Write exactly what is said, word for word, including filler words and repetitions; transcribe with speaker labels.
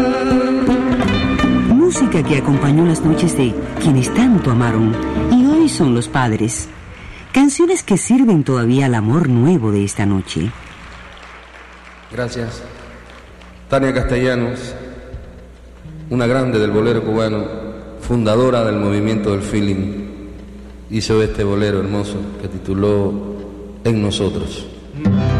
Speaker 1: Música que acompañó las noches de quienes tanto amaron y hoy son los padres. Canciones que sirven todavía al amor nuevo de esta noche.
Speaker 2: Gracias. Tania Castellanos, una grande del bolero cubano, fundadora del movimiento del feeling, hizo este bolero hermoso que tituló En Nosotros.